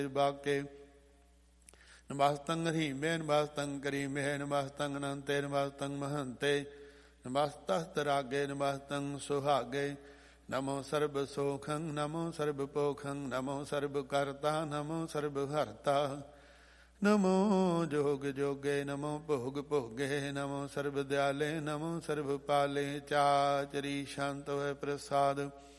ਬਾਕੇ ਨਮਸਤੰ ਹਰੀਮੇ ਨਮਸਤੰ ਕਰੀਮੇ ਨਮਸਤੰ ਅਨੰਤੇ ਨਮਸਤੰ ਮਹੰਤੇ ਨਮਸਤਸਤ ਰਾਗੇ ਨਮਸਤੰ ਸੁਹਾਗੇ ਨਮੋ ਸਰਬ ਸੋਖੰ ਨਮੋ ਸਰਬ ਪੋਖੰ ਨਮੋ ਸਰਬ ਕਰਤਾ ਨਮੋ ਸਰਬ ਹਰਤਾ ਨਮੋ ਜੋਗ ਜੋਗੇ ਨਮੋ ਭੋਗ ਭੋਗੇ ਨਮੋ ਸਰਬ ਦਿਆਲੇ ਨਮੋ ਸਰਬ ਪਾਲੇ ਚਾਚਰੀ ਸ਼ਾਂਤ ਹੋਇ ਪ੍ਰਸਾਦ